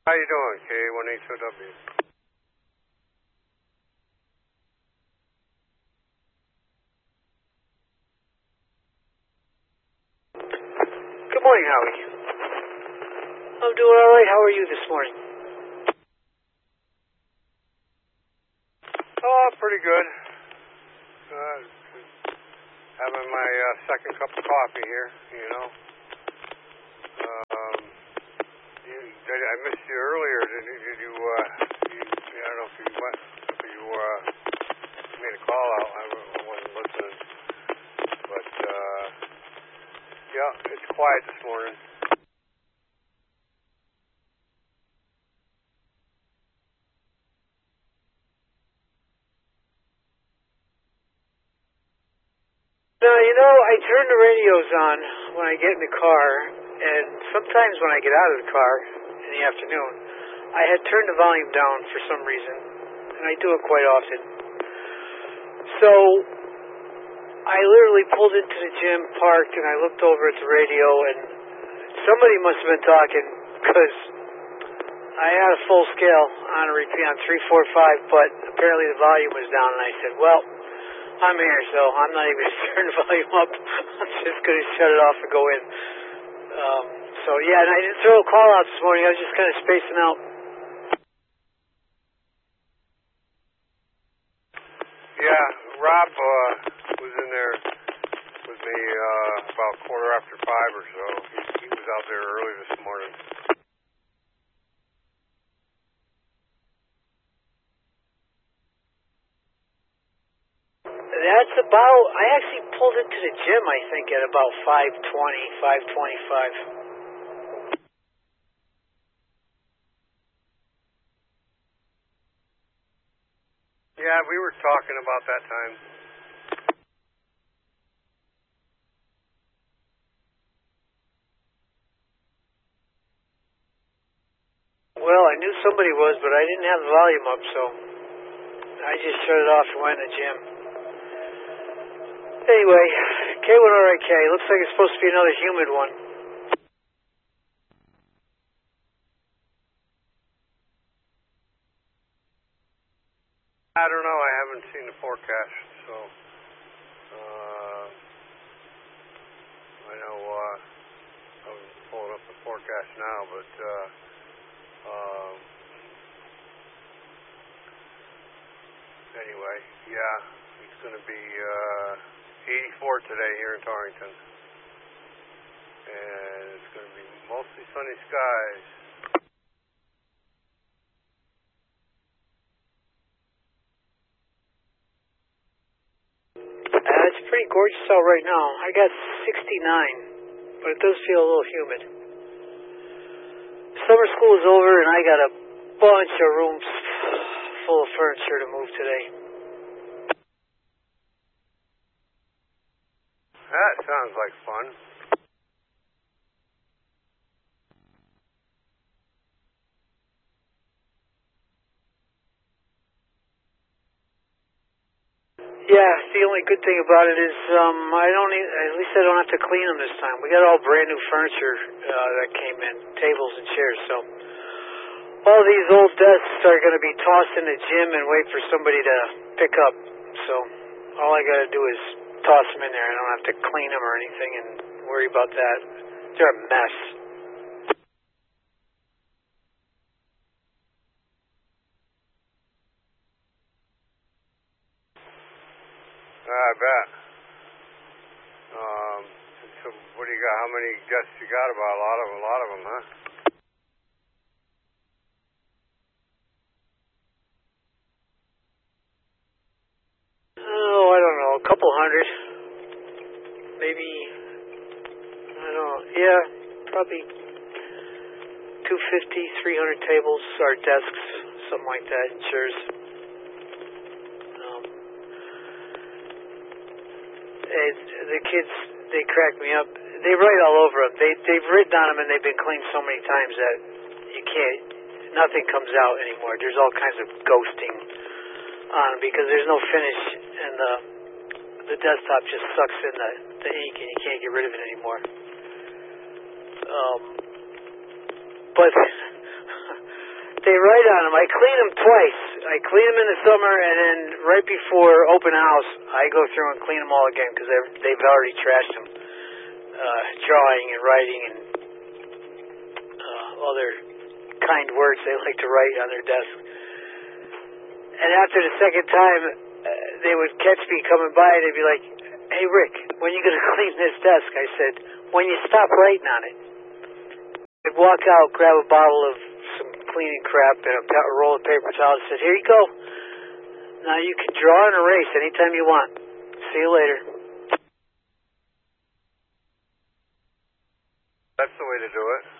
How you doing, K1HOW? Good morning, Howie. I'm doing all right. How are you this morning? Oh, pretty good. Having my second cup of coffee here, you know. I missed you earlier. Did you, I don't know if you made a call out. I wasn't listening. But, yeah, it's quiet this morning. Now, you know, I turn the radios on when I get in the car, and sometimes when I get out of the car in the afternoon, I had turned the volume down for some reason, and I do it quite often. So, I literally pulled into the gym, parked, and I looked over at the radio, and somebody must have been talking, because I had a full scale on a repeat on 3, 4, 5, but apparently the volume was down, and I said, well, I'm here, so I'm not even going to turn the volume up. I'm just going to shut it off and go in. So, yeah, and I didn't throw a call out this morning. I was just kind of spacing out. Yeah, Rob was in there with me about 5:15 or so. He was out there early this morning. That's about, I actually pulled into the gym, I think, at about 5:25. Yeah, we were talking about that time. Well, I knew somebody was, but I didn't have the volume up, so I just shut it off and went in the gym. Anyway, K1RIK, looks like it's supposed to be another humid one. I don't know. I haven't seen the forecast, so I know I'm pulling up the forecast now, but anyway, yeah, it's going to be 84 today here in Torrington, and it's going to be mostly sunny skies. It's pretty gorgeous out right now. I got 69, but it does feel a little humid. Summer school is over, and I got a bunch of rooms full of furniture to move today. That sounds like fun. Yeah, the only good thing about it is at least I don't have to clean them this time. We got all brand new furniture that came in, tables and chairs, so all these old desks are going to be tossed in the gym and wait for somebody to pick up. So all I got to do is toss them in there. I don't have to clean them or anything and worry about that. They're a mess. I bet. So what do you got? How many guests you got? About a lot of them, huh? Oh, I don't know, a couple hundred, maybe. I don't know. Yeah, probably 250, 300 tables or desks, something like that, and chairs. The kids, they crack me up. They write all over them. They've written on them and they've been cleaned so many times that you can't, nothing comes out anymore. There's all kinds of ghosting on them because there's no finish and the desktop just sucks in the ink and you can't get rid of it anymore. But they write on them. I clean them twice. I clean them in the summer, and then right before open house, I go through and clean them all again because they've already trashed them. Drawing and writing and other kind words they like to write on their desk. And after the second time, they would catch me coming by, and they'd be like, "Hey, Rick, when are you going to clean this desk?" I said, "When you stop writing on it." I'd walk out, grab a bottle of some cleaning crap and a roll of paper towels, and said, "Here you go. Now you can draw and erase anytime you want. See you later." That's the way to do it.